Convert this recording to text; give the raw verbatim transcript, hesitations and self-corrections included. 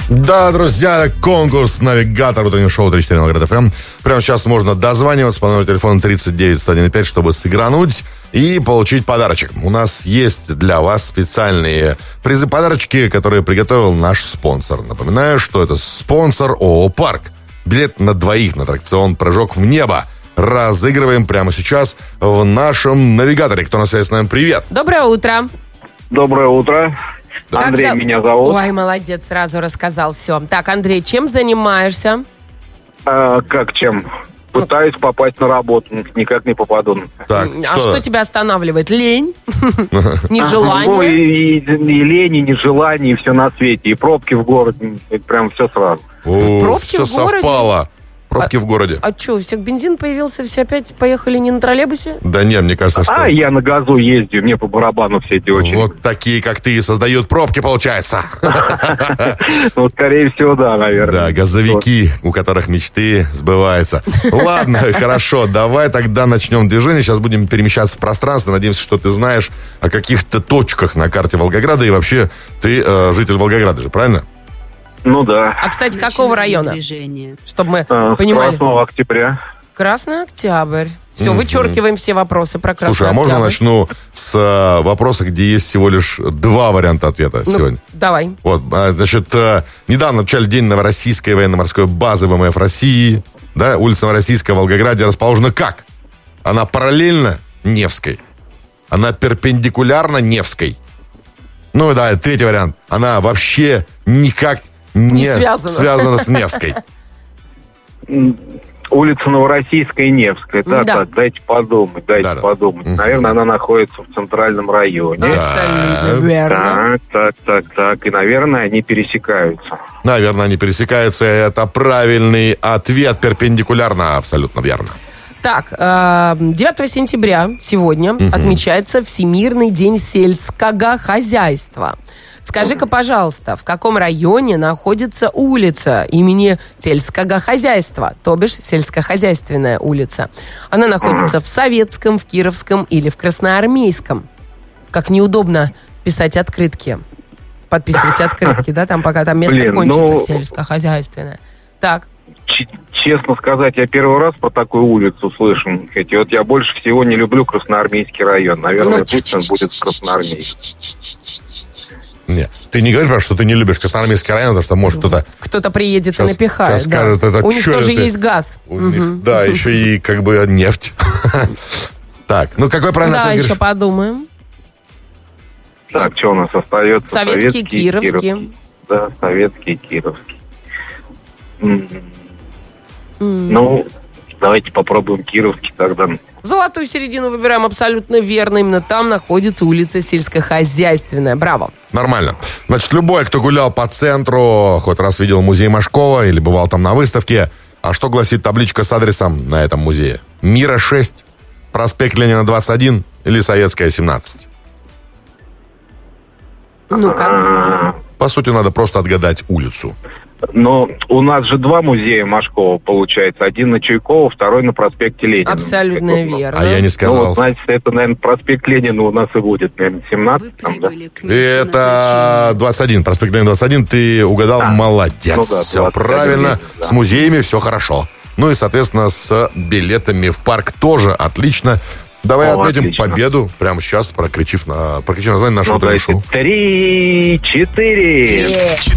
Да, друзья, конкурс «Навигатор» утреннего шоу три четыре Волгоград эф эм. Прямо сейчас можно дозваниваться по номеру телефона тридцать девять сто один пять, чтобы сыгрануть и получить подарочек. У нас есть для вас специальные призы-подарочки, которые приготовил наш спонсор. Напоминаю, что это спонсор ООО «Парк». Билет на двоих на аттракцион «Прыжок в небо» разыгрываем прямо сейчас в нашем «Навигаторе». Кто на связи с нами? Привет. Доброе утро. Доброе утро. Как Андрей за... меня зовут. Ой, молодец, сразу рассказал все. Так, Андрей, чем занимаешься? А, как чем? Пытаюсь попасть на работу, никак не попаду. Так, а что? что тебя останавливает? Лень? Нежелание? Ну, и, и, и лень, и нежелание, и все на свете. И пробки в городе, прям все сразу. О, Пробки все в городе? совпало. Пробки а, в городе. А что, у всех бензин появился, все опять поехали не на троллейбусе? Да нет, мне кажется, что... А, я на газу ездил, мне по барабану все эти очереди. Вот такие, как ты, создают пробки, получается. Ну, скорее всего, да, наверное. Да, газовики, у которых мечты сбываются. Ладно, хорошо, давай тогда начнем движение. Сейчас будем перемещаться в пространстве. Надеемся, что ты знаешь о каких-то точках на карте Волгограда. И вообще, ты э, житель Волгограда же, правильно? Ну да. А, кстати, какого района? Чтобы мы а, понимали. красного октября. Красный Октябрь. Все, вычеркиваем все вопросы про Красный Слушай, а Октябрь. можно начну с э, вопроса, где есть всего лишь два варианта ответа ну, сегодня? Давай. Вот, а, значит, э, недавно начали день Новороссийской военно-морской базы ВМФ России. Да, улица Новороссийская в Волгограде расположена как? Она параллельно Невской. Она перпендикулярно Невской. Ну да, третий вариант. Она вообще никак не, не связана. связана с Невской. Улица Новороссийская и Невская. Да, да. так, дайте подумать, дайте Да, да. подумать. Наверное, она находится в центральном районе. Абсолютно верно. Так, так, так, так. И, наверное, они пересекаются. Наверное, они пересекаются. Это правильный ответ. Перпендикулярно, абсолютно верно. Так, девятого сентября сегодня угу. отмечается Всемирный день сельского хозяйства. Скажи-ка, пожалуйста, в каком районе находится улица имени сельского хозяйства, то бишь сельскохозяйственная улица? Она находится в Советском, в Кировском или в Красноармейском? Как неудобно писать открытки, подписывать открытки, да, там пока там место Блин, кончится ну... сельскохозяйственное. Так. Честно сказать, я первый раз про такую улицу слышу. Хотя вот я больше всего не люблю Красноармейский район. Наверное, ну, пусть он будет Красноармейский. Нет, ты не говоришь, что ты не любишь Красноармейский район, потому что, может, кто-то... Кто-то приедет сейчас, и напихает, сейчас да. скажет, это у них тоже это? есть газ. У них, угу. Да, еще и как бы нефть. Так, ну какой правильный ответ? Да, еще подумаем. Так, что у нас остается? Советский, Кировский. Да, Советский, Кировский. Ну, давайте попробуем Кировский тогда. Золотую середину выбираем абсолютно верно. Именно там находится улица сельскохозяйственная. Браво. Нормально. Значит, любой, кто гулял по центру, хоть раз видел музей Машкова или бывал там на выставке. А что гласит табличка с адресом на этом музее? Мира шесть, проспект Ленина двадцать один или Советская семнадцать? Ну-ка. По сути, надо просто отгадать улицу. Но у нас же два музея Машкова, получается. Один на Чайкова, второй на проспекте Ленина. Абсолютно это, верно. А я не сказал. Ну, вот, значит, это, наверное, проспект Ленина у нас и будет, наверное, семнадцать. Там, да? Это двадцать один, проспект Ленина двадцать один. Ты угадал, а, молодец. Ну, да, все правильно. Есть, да. С музеями все хорошо. Ну и, соответственно, с билетами в парк тоже отлично. Давай О, отметим отлично. победу прямо сейчас, прокричив, на, прокричив название нашего ну, шоу. Три, четыре.